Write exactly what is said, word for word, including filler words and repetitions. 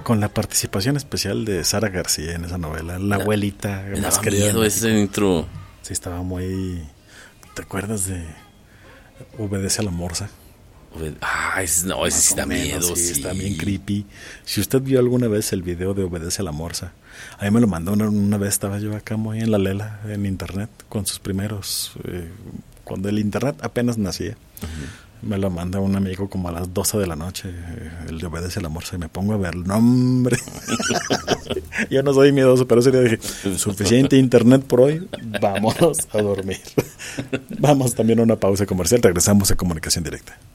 con la participación especial de Sara García en esa novela, la, la abuelita me más daba miedo ese intro. Sí, estaba muy... ¿Te acuerdas de Obedece a la Morsa? Ah, ese, no, ese sí da miedo, sí, sí. Está bien creepy. Si usted vio alguna vez el video de Obedece a la Morsa, a mí me lo mandó una, una vez, estaba yo acá muy en la lela, en internet, con sus primeros... Eh, cuando el internet apenas nacía. Uh-huh. Me lo manda un amigo como a las doce de la noche, el de Obedece a la Morsa, y me pongo a ver, no hombre. Yo no soy miedoso, pero ese día dije, suficiente internet por hoy, vamos a dormir. Vamos también a una pausa comercial, regresamos a Comunicación Directa.